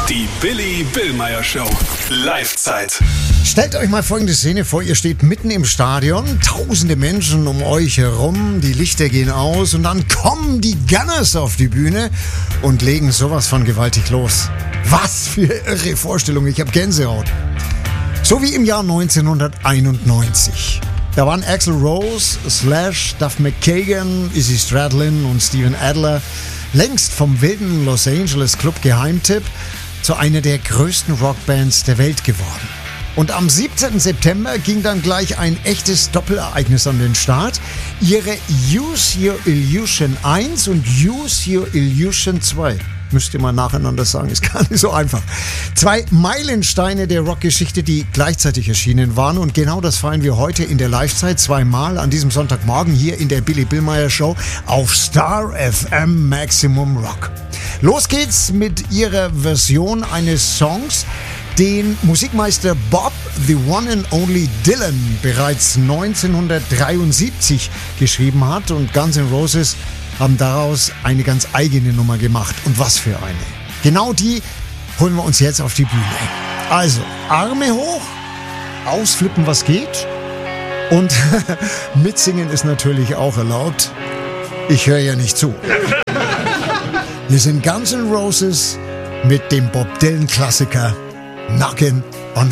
Die Billy Billmeyer Show. Live-Zeit. Stellt euch mal folgende Szene vor, ihr steht mitten im Stadion, tausende Menschen um euch herum, die Lichter gehen aus und dann kommen die Gunners auf die Bühne und legen sowas von gewaltig los. Was für irre Vorstellung, ich habe Gänsehaut. So wie im Jahr 1991. Da waren Axl Rose, Slash, Duff McKagan, Izzy Stradlin und Steven Adler längst vom wilden Los Angeles Club Geheimtipp zu einer der größten Rockbands der Welt geworden. Und am 17. September ging dann gleich ein echtes Doppelereignis an den Start. Ihre Use Your Illusion 1 und Use Your Illusion 2. Müsst ihr mal nacheinander sagen, ist gar nicht so einfach. 2 Meilensteine der Rockgeschichte, die gleichzeitig erschienen waren. Und genau das feiern wir heute in der Live-Zeit zweimal an diesem Sonntagmorgen hier in der Billy Billmeyer Show auf Star FM Maximum Rock. Los geht's mit ihrer Version eines Songs, den Musikmeister Bob The One and Only Dylan bereits 1973 geschrieben hat. Und Guns N' Roses haben daraus eine ganz eigene Nummer gemacht. Und was für eine. Genau die holen wir uns jetzt auf die Bühne. Also, Arme hoch, ausflippen, was geht. Und mitsingen ist natürlich auch erlaubt. Ich höre ja nicht zu. Wir sind Guns N' Roses mit dem Bob Dylan-Klassiker Knockin'